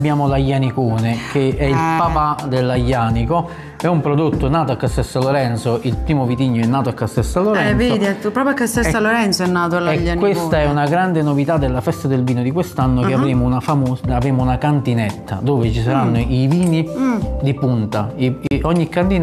Abbiamo l'Aglianicone, che è il papà dell'Aglianico. È un prodotto nato a Castel San Lorenzo, il primo vitigno è nato a Castel San Lorenzo. Vedi, proprio a Castel San Lorenzo è nato l'Aglianicone. E questa è una grande novità della festa del vino di quest'anno, che avremo una cantinetta dove ci saranno i vini di punta. Ogni cantina